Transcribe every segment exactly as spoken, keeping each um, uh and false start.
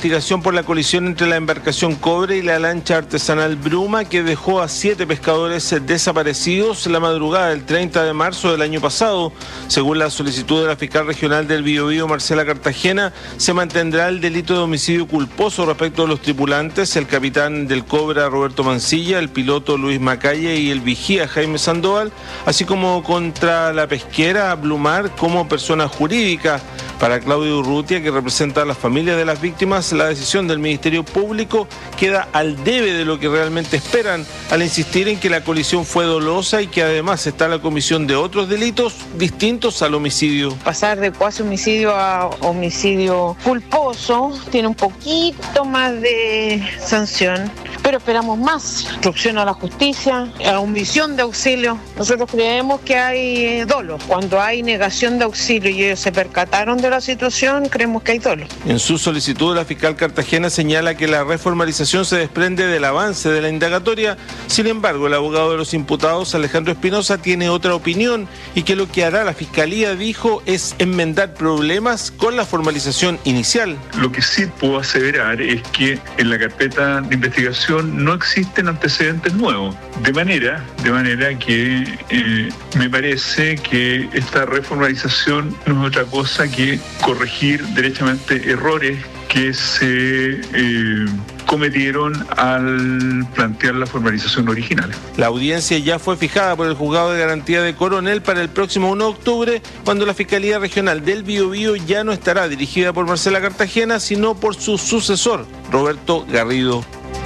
investigación por la colisión entre la embarcación Cobre y la lancha artesanal Bruma, que dejó a siete pescadores desaparecidos la madrugada del treinta de marzo del año pasado. Según la solicitud de la fiscal regional del Biobío, Marcela Cartagena, se mantendrá el delito de homicidio culposo respecto a los tripulantes, el capitán del Cobra Roberto Mancilla, el piloto Luis Macalle y el vigía Jaime Sandoval, así como contra la pesquera Blumar como persona jurídica. Para Claudio Urrutia, que representa a las familias de las víctimas, la decisión del Ministerio Público queda al debe de lo que realmente esperan, al insistir en que la colisión fue dolosa y que además está la comisión de otros delitos distintos al homicidio. Pasar de cuasi homicidio a homicidio culposo tiene un poquito más de sanción, pero esperamos más. Instrucción a la justicia, a omisión de auxilio. Nosotros creemos que hay dolo. Cuando hay negación de auxilio y ellos se percataron de la situación, creemos que hay dolo. En su solicitud, la fiscal Cartagena señala que la reformalización se desprende del avance de la indagatoria. Sin embargo, el abogado de los imputados, Alejandro Espinosa, tiene otra opinión y que lo que hará la fiscalía, dijo, es enmendar problemas con la formalización inicial. Lo que sí puedo aseverar es que en la carpeta de investigación no existen antecedentes nuevos, de manera, de manera que eh, me parece que esta reformalización no es otra cosa que corregir derechamente errores que se eh, cometieron al plantear la formalización original. La audiencia ya fue fijada por el Juzgado de Garantía de Coronel para el próximo uno de octubre, cuando la Fiscalía Regional del Biobío ya no estará dirigida por Marcela Cartagena, sino por su sucesor, Roberto Garrido.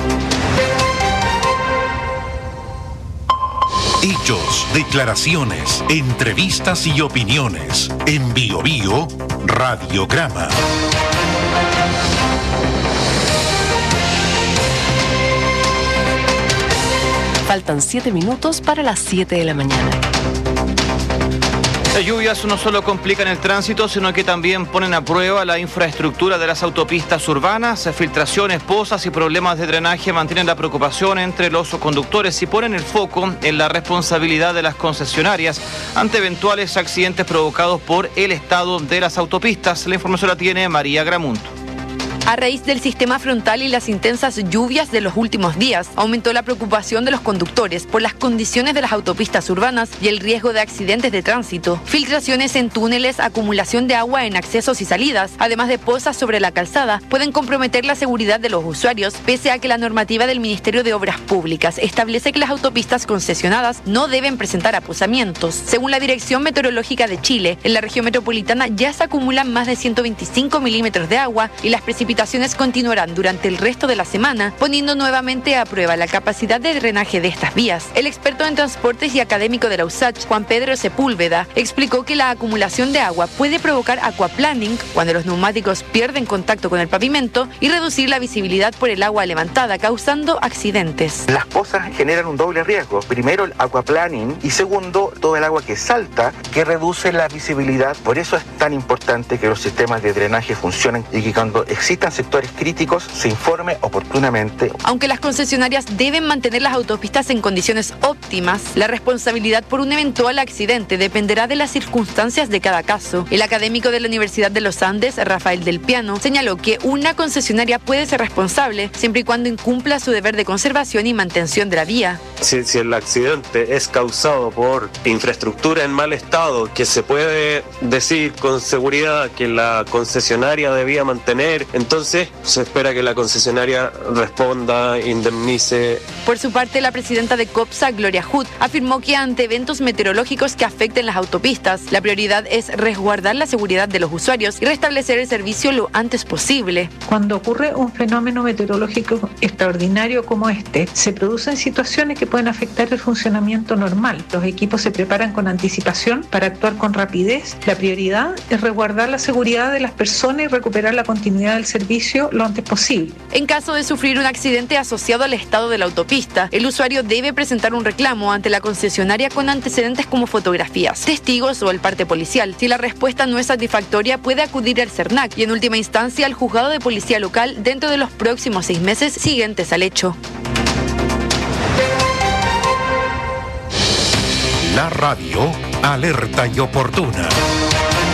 Hechos, declaraciones, entrevistas y opiniones. En Biobío, Radiograma. Faltan siete minutos para las siete de la mañana. Las lluvias no solo complican el tránsito, sino que también ponen a prueba la infraestructura de las autopistas urbanas. Filtraciones, pozas y problemas de drenaje mantienen la preocupación entre los conductores y ponen el foco en la responsabilidad de las concesionarias ante eventuales accidentes provocados por el estado de las autopistas. La información la tiene María Gramunt. A raíz del sistema frontal y las intensas lluvias de los últimos días, aumentó la preocupación de los conductores por las condiciones de las autopistas urbanas y el riesgo de accidentes de tránsito. Filtraciones en túneles, acumulación de agua en accesos y salidas, además de pozas sobre la calzada, pueden comprometer la seguridad de los usuarios, pese a que la normativa del Ministerio de Obras Públicas establece que las autopistas concesionadas no deben presentar aposamientos. Según la Dirección Meteorológica de Chile, en la región metropolitana ya se acumulan más de ciento veinticinco milímetros de agua y las precipitaciones continuarán durante el resto de la semana, poniendo nuevamente a prueba la capacidad de drenaje de estas vías. El experto en transportes y académico de la U S A C H, Juan Pedro Sepúlveda, explicó que la acumulación de agua puede provocar aquaplaning, cuando los neumáticos pierden contacto con el pavimento, y reducir la visibilidad por el agua levantada, causando accidentes. Las pozas generan un doble riesgo. Primero, el aquaplaning, y segundo, todo el agua que salta, que reduce la visibilidad. Por eso es tan importante que los sistemas de drenaje funcionen y que cuando existan sectores críticos se informe oportunamente. Aunque las concesionarias deben mantener las autopistas en condiciones óptimas, la responsabilidad por un eventual accidente dependerá de las circunstancias de cada caso. El académico de la Universidad de los Andes, Rafael Del Piano, señaló que una concesionaria puede ser responsable siempre y cuando incumpla su deber de conservación y mantención de la vía. Si, si el accidente es causado por infraestructura en mal estado, que se puede decir con seguridad que la concesionaria debía mantener, entonces se espera que la concesionaria responda, indemnice. Por su parte, la presidenta de COPSA, Gloria Hood, afirmó que ante eventos meteorológicos que afecten las autopistas, la prioridad es resguardar la seguridad de los usuarios y restablecer el servicio lo antes posible. Cuando ocurre un fenómeno meteorológico extraordinario como este, se producen situaciones que pueden afectar el funcionamiento normal. Los equipos se preparan con anticipación para actuar con rapidez. La prioridad es resguardar la seguridad de las personas y recuperar la continuidad del servicio lo antes posible. En caso de sufrir un accidente asociado al estado de la autopista, el usuario debe presentar un reclamo ante la concesionaria con antecedentes como fotografías, testigos o el parte policial. Si la respuesta no es satisfactoria, puede acudir al CERNAC y en última instancia al juzgado de policía local dentro de los próximos seis meses siguientes al hecho. La radio alerta y oportuna.